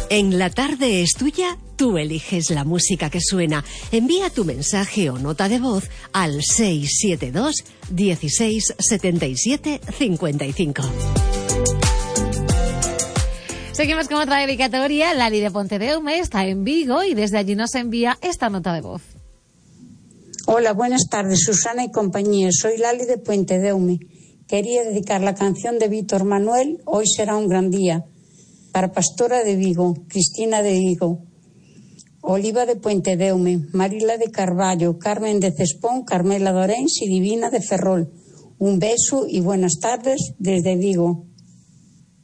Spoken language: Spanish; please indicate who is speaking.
Speaker 1: En La Tarde es Tuya, tú eliges la música que suena. Envía tu mensaje o nota de voz al 672 16 77 55.
Speaker 2: Seguimos con otra dedicatoria. Lali de Pontedeume está en Vigo y desde allí nos envía esta nota de voz.
Speaker 3: Hola, buenas tardes, Susana y compañía. Soy Lali de Pontedeume. Quería dedicar la canción de Víctor Manuel, Hoy será un gran día, para Pastora de Vigo, Cristina de Vigo, Oliva de Pontedeume, Marila de Carballo, Carmen de Cespón, Carmela de Orense y Divina de Ferrol. Un beso y buenas tardes desde Vigo.